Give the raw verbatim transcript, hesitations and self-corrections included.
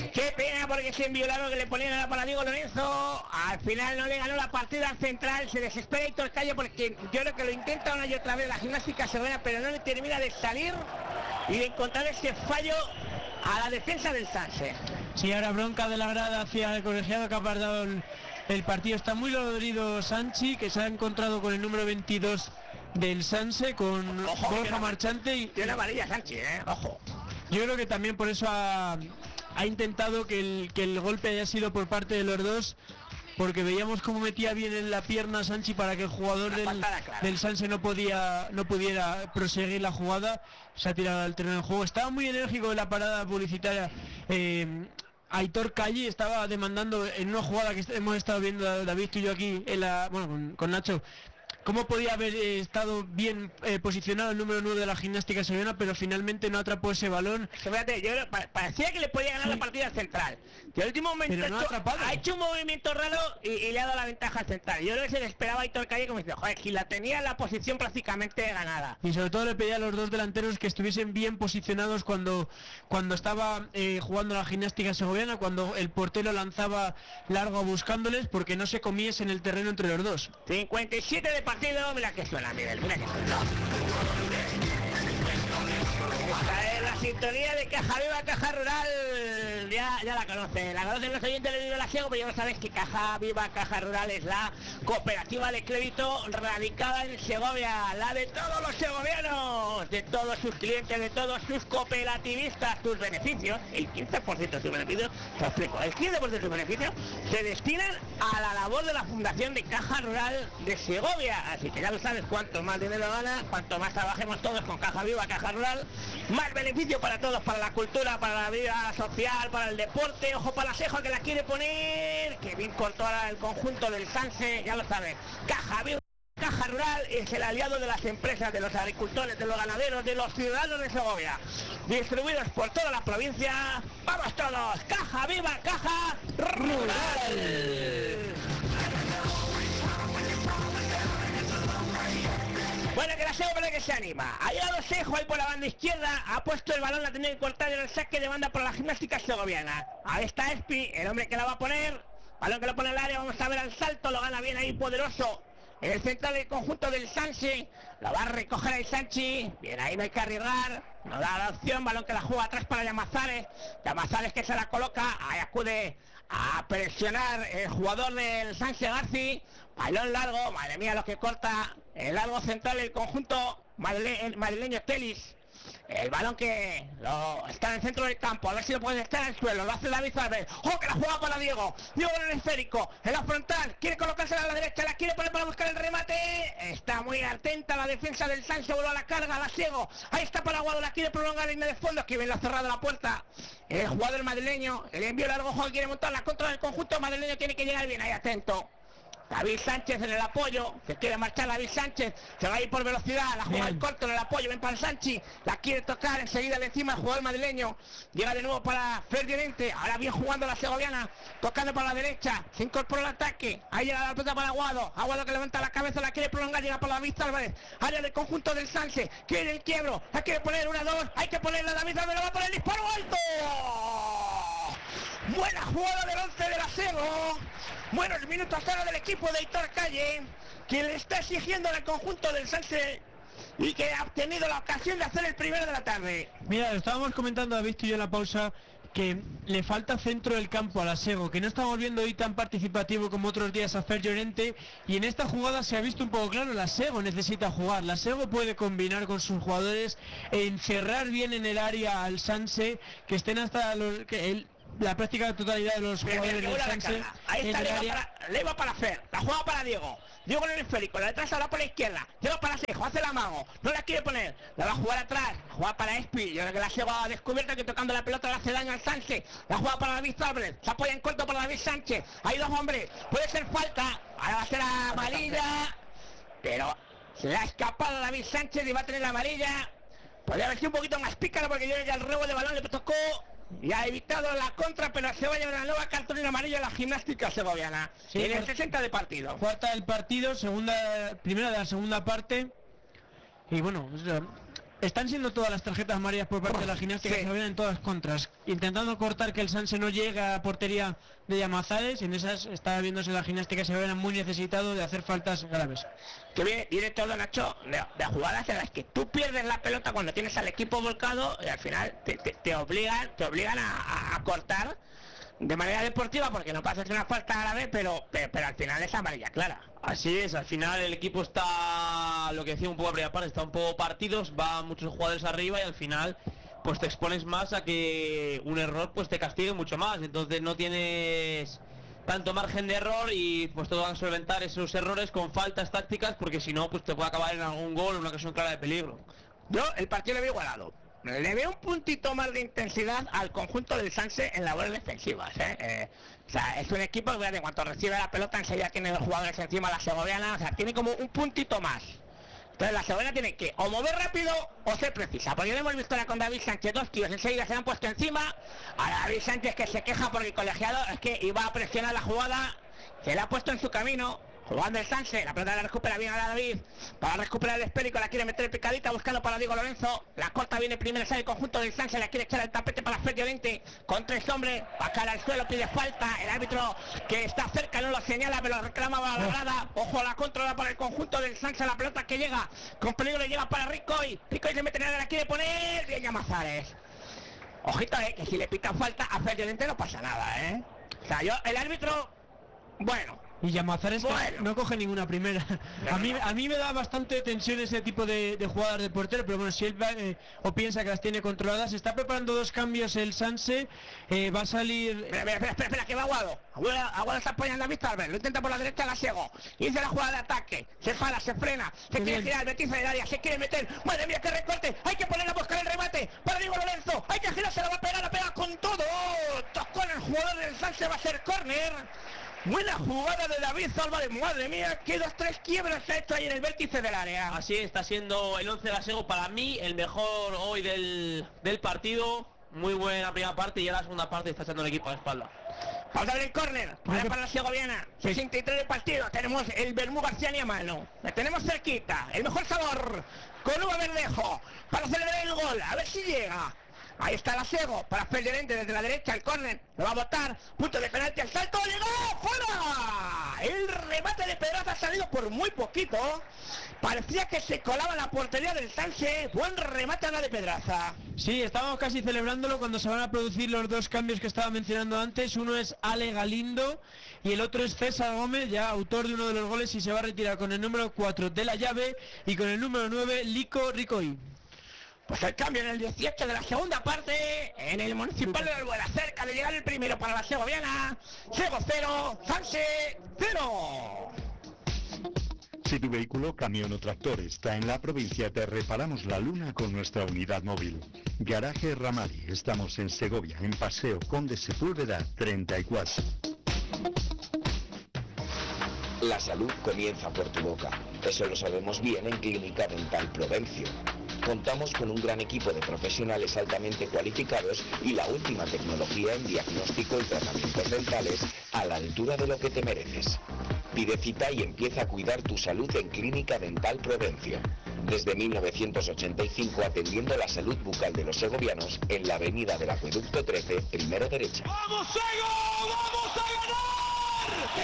Qué pena, porque ese enviolado que le ponían para Diego Lorenzo, al final no le ganó la partida al central. Se desespera Aitor Calle porque yo creo que lo intenta una y otra vez la Gimnástica Segoviana, pero no le termina de salir y de encontrar ese fallo a la defensa del Sanse. Sí, ahora bronca de la grada hacia el colegiado que ha apartado el, el partido. Está muy dolorido Sanchi, que se ha encontrado con el número veintidós del Sanse, con Ojo, Borja Marchante y tiene amarilla Sanchi, eh, ojo. Yo creo que también por eso ha, ha intentado que el, que el golpe haya sido por parte de los dos, porque veíamos cómo metía bien en la pierna Sanchi para que el jugador del, del Sanse no podía no pudiera proseguir la jugada. Se ha tirado al terreno de juego. Estaba muy enérgico en la parada publicitaria. eh, Aitor Calle estaba demandando en una jugada que hemos estado viendo David y yo aquí en la, bueno, con, con Nacho, cómo podía haber eh, estado bien eh, posicionado el número nueve de la Gimnástica Segoviana, pero finalmente no atrapó ese balón. Fíjate, yo parecía que le podía ganar sí. la partida al central. Que al último momento no ha, hecho, ha hecho un movimiento raro y, y le ha dado la ventaja al central. Yo creo que se le esperaba a Aitor Calle como diciendo, joder, que la tenía en la posición prácticamente ganada. Y sobre todo le pedía a los dos delanteros que estuviesen bien posicionados cuando, cuando estaba eh, jugando la Gimnástica Segoviana, cuando el portero lanzaba largo buscándoles, porque no se comiesen el terreno entre los dos. cincuenta y siete de partido, mira que suena, Miguel, mira que suena. Esta es la sintonía de Caja Viva, Caja Rural, ya, ya la conocen, la conocen los oyentes de la Siego, pero ya no sabéis que Caja Viva, Caja Rural es la cooperativa de crédito radicada en Segovia, la de todos los segovianos, de todos sus clientes, de todos sus cooperativistas. Sus beneficios, el quince por ciento de sus beneficios, te explico, el quince por ciento de sus beneficios se destinan a la labor de la Fundación de Caja Rural de Segovia, así que ya lo sabes, cuanto más dinero gana, cuanto más trabajemos todos con Caja Viva, Caja Rural, más beneficio para todos, para la cultura, para la vida social, para el deporte. Ojo para la Sejo que la quiere poner, que bien cortó ahora el conjunto del Sanse, ya lo sabes, Caja Viva, Caja Rural es el aliado de las empresas, de los agricultores, de los ganaderos, de los ciudadanos de Segovia, distribuidos por toda la provincia. ¡Vamos todos! ¡Caja Viva, Caja Rural! Bueno, que la Sego para que se anima. Ha llegado Sejo ahí por la banda izquierda, ha puesto el balón, la tenía que cortar en el saque de banda por la Gimnástica Segoviana. Ahí está Espi, el hombre que la va a poner. Balón que lo pone en el área, vamos a ver al salto, lo gana bien ahí, poderoso. En el central del conjunto del Sanse, lo va a recoger el Sanchi, bien ahí, no hay que arriesgar, no da la opción, balón que la juega atrás para Llamazares, Llamazares que se la coloca, ahí acude a presionar el jugador del Sanse Garci, balón largo, madre mía lo que corta, el largo central del conjunto madrile el madrileño Telis. El balón que lo está en el centro del campo, a ver si lo puede estar en el suelo, lo hace David Alves. ¡Oh, que la juega para Diego! Diego en el esférico, en la frontal, quiere colocársela a la derecha, la quiere poner para buscar el remate. Está muy atenta la defensa del Sanse, vuelve a la carga, la Siego. Ahí está Paraguado, la quiere prolongar en el fondo, que bien lo ha cerrado la puerta. El jugador madrileño, el envío largo, ojo, quiere montar la contra del conjunto madrileño, tiene que llegar bien ahí, atento. David Sánchez en el apoyo, se quiere marchar David Sánchez, se va a ir por velocidad, la juega el corto en el apoyo, ven para el Sanchi, la quiere tocar enseguida de encima el jugador madrileño, llega de nuevo para Fer Llorente, ahora bien jugando la segoviana, tocando para la derecha, se incorpora el ataque, ahí llega la pelota para Aguado, Aguado que levanta la cabeza, la quiere prolongar, llega para David Álvarez, área del conjunto del Sanse, quiere el quiebro, la quiere poner una, dos, hay que ponerla, David Álvarez, lo va a poner el disparo alto. Buena jugada del once de la Sego. Buenos minutos ahora del equipo de Aitor Calle, que le está exigiendo al conjunto del Sanse y que ha obtenido la ocasión de hacer el primero de la tarde. Mira, estábamos comentando, David y yo en la pausa, que le falta centro del campo a la Sego, que no estamos viendo hoy tan participativo como otros días a Fer Llorente, y en esta jugada se ha visto un poco claro, la Sego necesita jugar, la Sego puede combinar con sus jugadores, encerrar bien en el área al Sanse, que estén hasta los... que él la práctica totalidad de los bien, jugadores bien, del Sanse. Ahí está, le va, para, le va para Fer, la juega para Diego, Diego en el esférico, la detrás ahora por la izquierda, Diego para Sejo, hace el amago, no la quiere poner, la va a jugar atrás, la juega para Espi, yo creo que la Sego ha descubierto que tocando la pelota le hace daño al Sanse, la juega para David Álvarez, se apoya en corto para David Sánchez, hay dos hombres, puede ser falta, ahora va a ser amarilla, pero se le ha escapado a David Sánchez y va a tener la amarilla, podría haber sido un poquito más pícaro porque yo creo que el rebo de balón le tocó y ha evitado la contra, pero se va a llevar la nueva cartulina amarilla a la Gimnástica Segoviana, sí, en el sesenta de partido. Cuarta del partido, segunda, primera de la segunda parte, y bueno, están siendo todas las tarjetas amarillas por parte de la Gimnástica sí. Se ven en todas contras, intentando cortar que el Sanse no llegue a portería de Llamazares. En esas está viéndose la Gimnástica Se ven muy necesitado de hacer faltas graves. Que viene directo de Nacho de, de jugadas en las que tú pierdes la pelota cuando tienes al equipo volcado y al final te, te, te obligan te obligan a, a, a cortar de manera deportiva porque no pasa una falta grave, pero, pero pero al final es amarilla clara. Así es, al final el equipo está, lo que decía un poco a primera parte, está un poco partidos, va muchos jugadores arriba y al final pues te expones más a que un error pues te castigue mucho más, entonces no tienes tanto margen de error y pues te van a solventar esos errores con faltas tácticas, porque si no pues te puede acabar en algún gol, una ocasión clara de peligro. Yo el partido le veo igualado. Le veo un puntito más de intensidad al conjunto del Sanse en labores defensivas, ¿eh? Eh, o sea, es un equipo que en cuanto recibe la pelota enseguida tiene dos jugadores encima, la segoviana, o sea, tiene como un puntito más. Entonces la segoviana tiene que o mover rápido o ser precisa, porque ya hemos visto ahora con David Sánchez, dos tíos enseguida se han puesto encima, a David Sánchez que se queja porque el colegiado es que iba a presionar la jugada, se la ha puesto en su camino. Jugando el Sanse, la pelota la recupera bien a David, para recuperar el esférico, la quiere meter picadita, buscando para Diego Lorenzo, la corta viene primero, sale el conjunto del Sanse, la quiere echar el tapete para Fred Llorente, con tres hombres, va cara al suelo, pide falta, el árbitro que está cerca no lo señala, pero lo reclama a la grada, ojo a la controla para el conjunto del Sanse, la pelota que llega, con peligro le llega para Ricoy, Ricoy se mete en la, la quiere poner, y Llamazares. Ojito, eh, que si le pitan falta a Fred Llorente no pasa nada, eh. O sea, yo, el árbitro, bueno. Y Llamazares bueno. no coge ninguna primera. A mí, a mí me da bastante tensión ese tipo de, de jugadas de portero, pero bueno, si él va, eh, o piensa que las tiene controladas, está preparando dos cambios el Sanse, eh, va a salir... Espera, espera, espera, espera, que va Aguado. Aguado, Aguado está apoyando a Víctor Albert, lo intenta por la derecha Gasiego, inicia la jugada de ataque, se para, se frena, se Muy quiere bien. girar, Betis del área, se quiere meter, madre mía, que recorte, hay que poner a buscar el remate, para Diego Lorenzo, hay que girar, se la va a pegar, la pega con todo, tocó en el jugador del Sanse, va a ser córner. Buena jugada de David Álvarez, madre mía, que dos, tres quiebras se ha hecho ahí en el vértice del área. Así está siendo el once de la Sego para mí el mejor hoy del, del partido, muy buena primera parte y ya la segunda parte está echando el equipo a la espalda. Vamos a ver el córner, para, para la segoviana, sesenta y tres del partido, tenemos el Bermú García a mano, la tenemos cerquita, el mejor sabor, con Uva Verdejo, para celebrar el gol, a ver si llega. Ahí está la Sego, para Llorente desde la derecha, el córner, lo va a botar, punto de penalti, el salto, ¡llegó! ¡Fuera! El remate de Pedraza ha salido por muy poquito, parecía que se colaba la portería del Sanse, buen remate a la de Pedraza. Sí, estábamos casi celebrándolo cuando se van a producir los dos cambios que estaba mencionando antes, uno es Ale Galindo y el otro es César Gómez, ya autor de uno de los goles y se va a retirar con el número cuatro de la llave y con el número nueve Lico Ricoy. Pues el cambio en el dieciocho de la segunda parte, en el Municipal de Albuera, cerca de llegar el primero para la segoviana, Sego cero, Sanse cero. Si tu vehículo, camión o tractor está en la provincia, te reparamos la luna con nuestra unidad móvil. Garaje Ramari, estamos en Segovia, en Paseo Conde Sepúlveda treinta y cuatro. La salud comienza por tu boca. Eso lo sabemos bien en Clínica Dental Provencio. Contamos con un gran equipo de profesionales altamente cualificados y la última tecnología en diagnóstico y tratamientos dentales a la altura de lo que te mereces. Pide cita y empieza a cuidar tu salud en Clínica Dental Provencio. Desde mil novecientos ochenta y cinco atendiendo la salud bucal de los segovianos en la avenida del Acueducto trece, primero derecha. ¡Vamos, Sego! ¡Vamos a ganar!